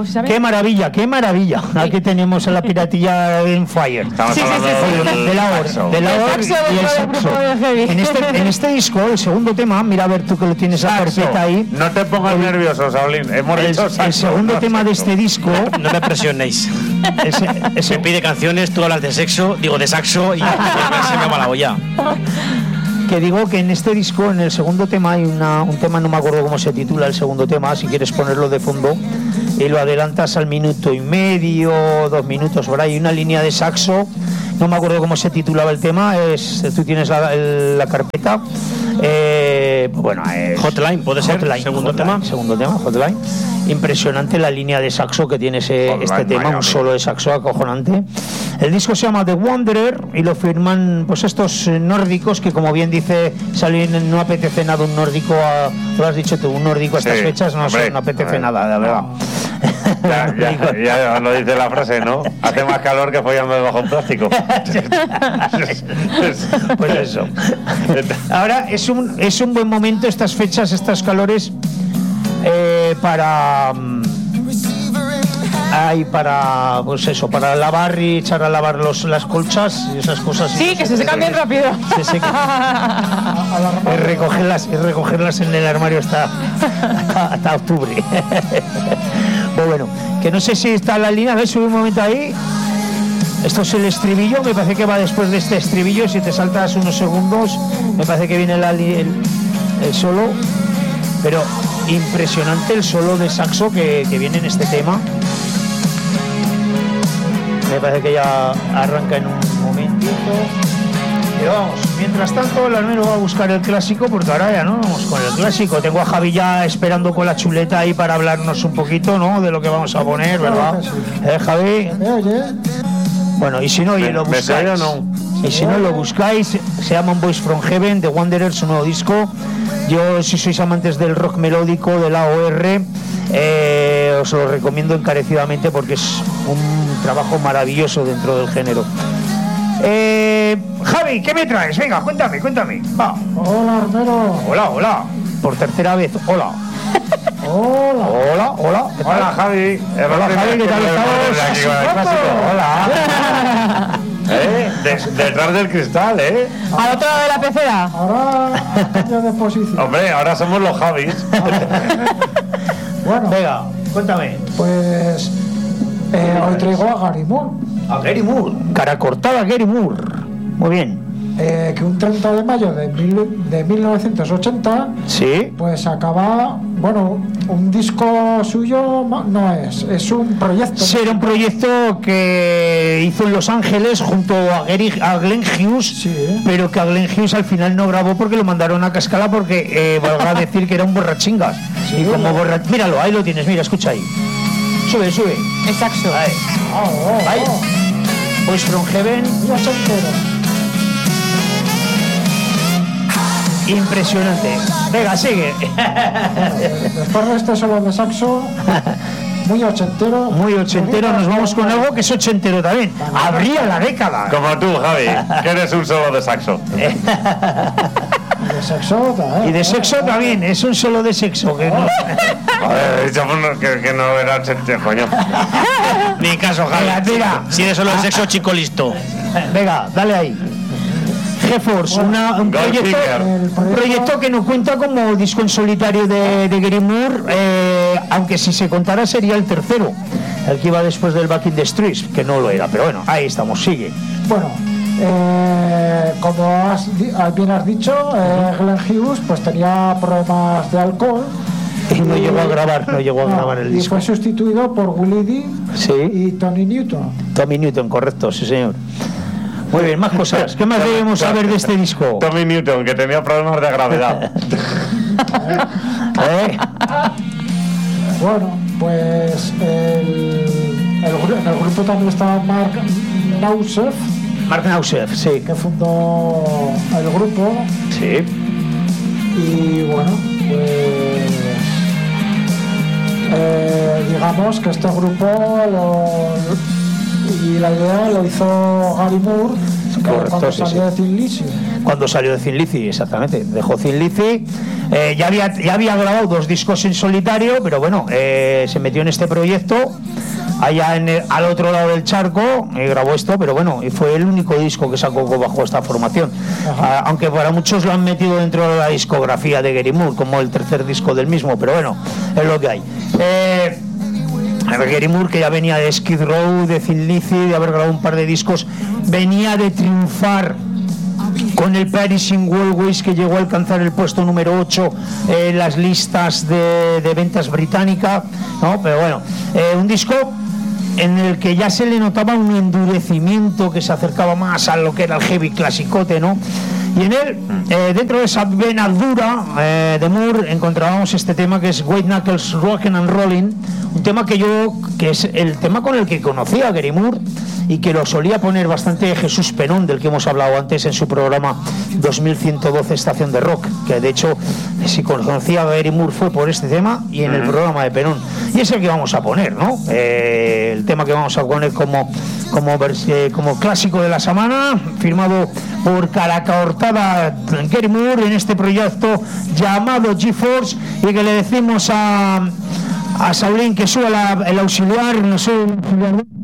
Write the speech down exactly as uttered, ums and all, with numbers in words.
o si sabes. Qué maravilla, qué maravilla. Aquí tenemos a la piratilla en Fire. Estamos Sí, sí, hablando sí, sí. del De la or, saxo. de la El or saxo y el dentro del saxo. grupo de heavy. En este, en este disco, el segundo tema, mira a ver tú que lo tienes la Saxo. carpeta ahí. No te pongas El- nervioso, Saulín. Hemos El, dicho el saxo, segundo no tema de saxo. este disco, No me presionéis. ese, ese- Me pide canciones, tú hablas de sexo, digo de saxo y se me va la olla. que digo que en este disco, en el segundo tema, hay una, un tema, no me acuerdo cómo se titula el segundo tema, si quieres ponerlo de fondo, y lo adelantas al minuto y medio, dos minutos por ahí, una línea de saxo, no me acuerdo cómo se titulaba el tema, es, tú tienes la, el- la carpeta, eh, bueno, es Hotline, ¿puede ser? Hotline, Segundo Hotline, tema. segundo tema, Hotline. Impresionante la línea de saxo que tiene ese, Hotline, este tema, Miami. un solo de saxo acojonante. El disco se llama The Wanderer y lo firman pues estos eh, nórdicos que, como bien dice Salín, no apetece nada un nórdico, a, lo has dicho tú, un nórdico a estas Sí, fechas no, hombre, no apetece hombre. nada, la verdad. Ya, ya, ya lo dice la frase, ¿no? Hace más calor que follando debajo un plástico. Pues eso. Ahora es un, es un buen momento estas fechas, estos calores, eh, para... mm, Ay, para, pues eso, para lavar y echar a lavar los, las colchas y esas cosas. Sí, que se secan bien rápido. Se secan. Y recogerlas, y recogerlas en el armario hasta, hasta, hasta octubre. Pues bueno, que no sé si está la línea, a ver, sube un momento ahí. Esto es el estribillo, me parece que va después de este estribillo, si te saltas unos segundos, me parece que viene la li- el, el solo, pero impresionante el solo de saxo que, que viene en este tema. Me parece que ya arranca en un momentito. Pero vamos, mientras tanto el Armero va a buscar el clásico, porque ahora ya no vamos con el clásico. Tengo a Javi ya esperando con la chuleta ahí para hablarnos un poquito, ¿no?, de lo que vamos a poner, ¿verdad? ¿Eh, Javi? ¿Me oye? Bueno, y si no, oye, ¿Me- lo me buscáis. sale o no? Y si no, lo buscáis, se llama Boys from Heaven, The Wanderer, su nuevo disco. Yo, si sois amantes del rock melódico, del A O R, eh, os lo recomiendo encarecidamente porque es un trabajo maravilloso dentro del género. Eh, Javi, ¿qué me traes? Venga, cuéntame, cuéntame. Va. Hola, Armero. Hola, hola. Por tercera vez, hola. Hola. Hola, hola. ¿Qué tal? Hola, Javi. Es la Hola, primera Javi, ¿qué que tal me estamos? pones aquí con el clásico. Hola. ¿Eh? De- detrás del cristal, ¿eh? Al otro lado de la pecera. Ahora cambio de posición. Hombre, ahora somos los Javis. Bueno, Venga, cuéntame. pues eh, hoy traigo a Gary Moore, A Gary Moore. Cara cortada, Gary Moore. Muy bien. eh, que un treinta de mayo de, mil, de mil novecientos ochenta Sí. pues acaba, bueno, un disco suyo ma- no es, es un proyecto. Sí, era un proyecto que hizo en Los Ángeles junto a, Gary, a Glenn Hughes, Sí. pero que a Glenn Hughes al final no grabó porque lo mandaron a Cascala porque, eh, valga a decir que era un borrachingas. Sí, y como ¿verdad? borra... Míralo, ahí lo tienes, mira, escucha ahí. Sube, sube. El saxo. Ahí. Ah, oh, Ahí. oh, Boys from Heaven. ya se entero. Impresionante. Venga, sigue. Después de este solo de saxo, muy ochentero. Muy ochentero, nos vamos con algo que es ochentero también. Abría la década. Como tú, Javi, que eres un solo de saxo. De sexo, Y de sexo también, es un solo de sexo. Que no... Joder, he dicho pues, que, que no era ochentero, coño. Ni caso, Javi. Venga, tira. Si eres solo de sexo, chico listo. Venga, dale ahí. GeForce, una, un, proyecto, Goldfinger. un proyecto que no cuenta como disco en solitario de, de Gary Moore, eh, aunque si se contara sería el tercero, el que iba después del Back in the Streets, que no lo era, pero bueno, ahí estamos, sigue. Bueno, eh, como has, di- ah, bien has dicho, eh, Glenn Hughes pues tenía problemas de alcohol. Y no llegó a grabar, no llegó a No, grabar el y disco. fue sustituido por Willie D Sí, y Tony Newton. Tommy Newton, correcto, sí señor. Muy bien, más cosas. ¿Qué más debemos saber de este disco? Tommy Newton, que tenía problemas de gravedad. ¿Eh? Bueno, pues el, el gru- en el grupo también estaba Mark Nausef, Mark Nausef, sí. que fundó el grupo. Sí. Y bueno, pues eh, digamos que este grupo lo, y la idea lo hizo Gary Moore Correcto, cuando sí, salió sí. de Thin Lizzy. Cuando salió de Thin Lizzy, exactamente. Dejó Thin Lizzy, Eh, ya, había, ya había grabado dos discos en solitario, pero bueno, eh, se metió en este proyecto allá en el, al otro lado del charco, y grabó esto, pero bueno, y fue el único disco que sacó bajo esta formación. Ah, aunque para muchos lo han metido dentro de la discografía de Gary Moore, como el tercer disco del mismo, pero bueno, es lo que hay. Eh, Gary Moore, que ya venía de Skid Row, de Thin Lizzy, de haber grabado un par de discos, venía de triunfar con el Perishing Walkways, que llegó a alcanzar el puesto número ocho en las listas de, de ventas británicas, ¿no? Pero bueno, eh, un disco en el que ya se le notaba un endurecimiento que se acercaba más a lo que era el heavy clasicote, ¿no? Y en él, eh, dentro de esa vena dura eh, de Moore, encontrábamos este tema que es White Knuckles Rockin' and Rollin', un tema que yo, que es el tema con el que conocí a Gary Moore y que lo solía poner bastante Jesús Penón, del que hemos hablado antes en su programa dos mil ciento doce Estación de Rock, que de hecho, si conocía a Gary Moore fue por este tema y en el programa de Penón. Y es el que vamos a poner, ¿no? Eh, el tema que vamos a poner como, como, eh, como clásico de la semana, firmado por Caraca Hortada Gary Moore en este proyecto llamado G-Force, y que le decimos a, a Saulín que suba la, el auxiliar, no sé,